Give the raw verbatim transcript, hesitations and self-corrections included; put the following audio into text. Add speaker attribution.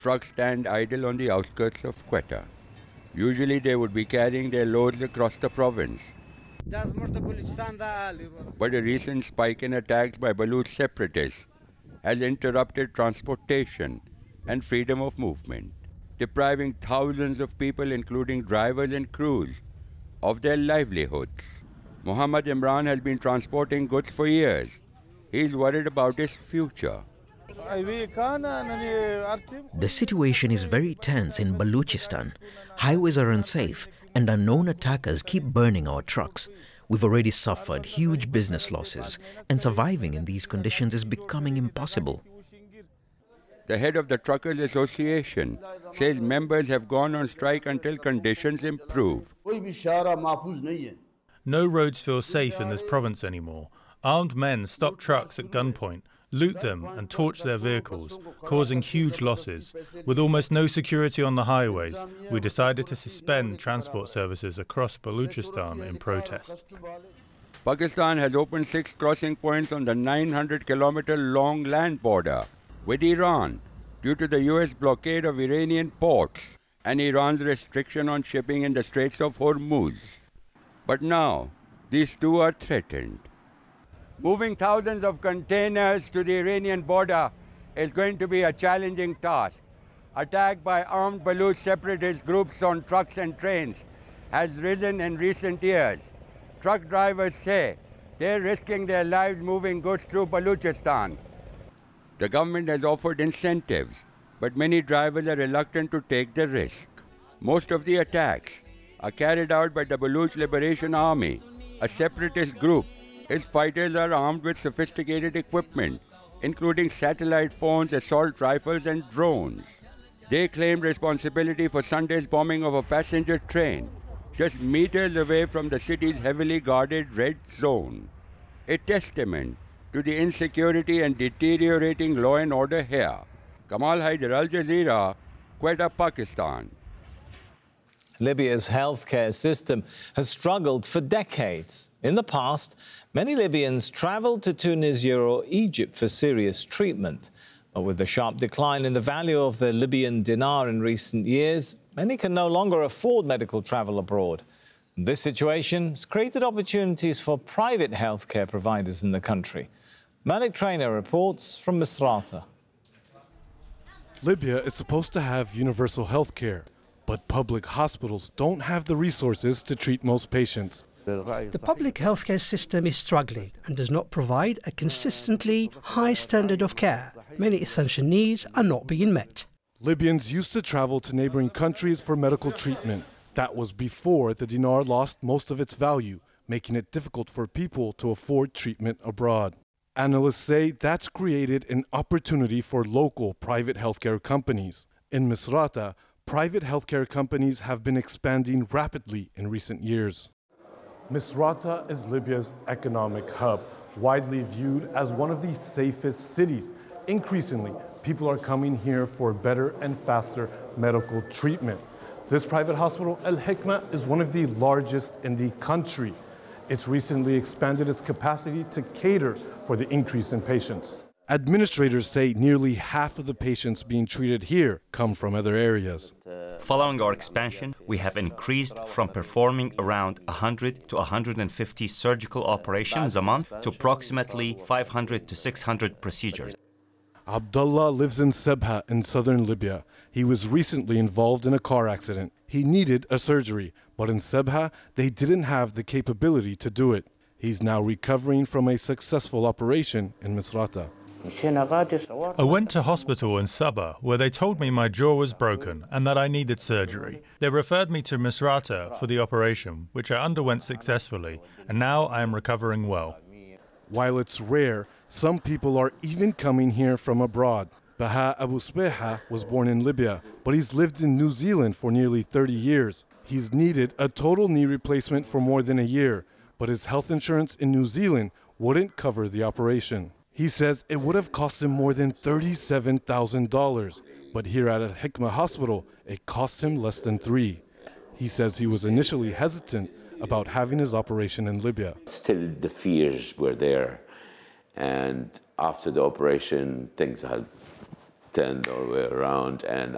Speaker 1: Trucks stand idle on the outskirts of Quetta. Usually they would be carrying their loads across the province. But a recent spike in attacks by Baluch separatists has interrupted transportation and freedom of movement, depriving thousands of people, including drivers and crews, of their livelihoods. Muhammad Imran has been transporting goods for years. He's worried about his future.
Speaker 2: The situation is very tense in Balochistan. Highways are unsafe and unknown attackers keep burning our trucks. We've already suffered huge business losses and surviving in these conditions is becoming impossible.
Speaker 1: The head of the Truckers Association says members have gone on strike until conditions improve.
Speaker 3: No roads feel safe in this province anymore. Armed men stop trucks at gunpoint, loot them and torch their vehicles, causing huge losses. With almost no security on the highways, we decided to suspend transport services across Balochistan in protest.
Speaker 1: Pakistan has opened six crossing points on the nine hundred kilometer long land border with Iran due to the U S blockade of Iranian ports and Iran's restriction on shipping in the Straits of Hormuz. But now, these two are threatened. Moving thousands of containers to the Iranian border is going to be a challenging task. Attack by armed Baluch separatist groups on trucks and trains has risen in recent years. Truck drivers say they're risking their lives moving goods through Balochistan. The government has offered incentives, but many drivers are reluctant to take the risk. Most of the attacks are carried out by the Baluch Liberation Army, a separatist group. Its fighters are armed with sophisticated equipment, including satellite phones, assault rifles, and drones. They claimed responsibility for Sunday's bombing of a passenger train, just meters away from the city's heavily guarded red zone. A testament to the insecurity and deteriorating law and order here. Kamal Haider, Al Jazeera, Quetta, Pakistan.
Speaker 4: Libya's healthcare system has struggled for decades. In the past, many Libyans traveled to Tunisia or Egypt for serious treatment. But with the sharp decline in the value of the Libyan dinar in recent years, many can no longer afford medical travel abroad. This situation has created opportunities for private healthcare providers in the country. Malik Trainer reports from Misrata.
Speaker 5: Libya is supposed to have universal health care, but public hospitals don't have the resources to treat most patients.
Speaker 6: The public healthcare system is struggling and does not provide a consistently high standard of care. Many essential needs are not being met.
Speaker 5: Libyans used to travel to neighboring countries for medical treatment. That was before the dinar lost most of its value, making it difficult for people to afford treatment abroad. Analysts say that's created an opportunity for local private healthcare companies. In Misrata, private healthcare companies have been expanding rapidly in recent years. Misrata is Libya's economic hub, widely viewed as one of the safest cities. Increasingly, people are coming here for better and faster medical treatment. This private hospital, Al Hikma, is one of the largest in the country. It's recently expanded its capacity to cater for the increase in patients. Administrators say nearly half of the patients being treated here come from other areas.
Speaker 7: Following our expansion, we have increased from performing around one hundred to one hundred fifty surgical operations a month to approximately five hundred to six hundred procedures.
Speaker 5: Abdullah lives in Sebha in southern Libya. He was recently involved in a car accident. He needed a surgery, but in Sebha, they didn't have the capability to do it. He's now recovering from a successful operation in Misrata.
Speaker 3: I went to hospital in Sabah where they told me my jaw was broken and that I needed surgery. They referred me to Misrata for the operation, which I underwent successfully, and now I am recovering well.
Speaker 5: While it's rare, some people are even coming here from abroad. Baha Abu Sbeha was born in Libya, but he's lived in New Zealand for nearly thirty years. He's needed a total knee replacement for more than a year, but his health insurance in New Zealand wouldn't cover the operation. He says it would have cost him more than thirty-seven thousand dollars, but here at Al Hikma Hospital, it cost him less than three. He says he was initially hesitant about having his operation in Libya.
Speaker 8: Still, the fears were there, and after the operation, things had turned all the way around, and